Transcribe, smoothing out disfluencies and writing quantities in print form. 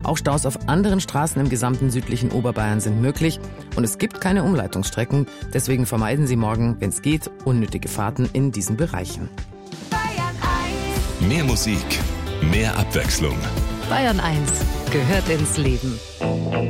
Auch Staus auf anderen Straßen im gesamten südlichen Oberbayern sind möglich und es gibt keine Umleitungsstrecken. Deswegen vermeiden Sie morgen, wenn es geht, unnötige Fahrten in diesen Bereichen. Mehr Musik, mehr Abwechslung. Bayern 1 gehört ins Leben.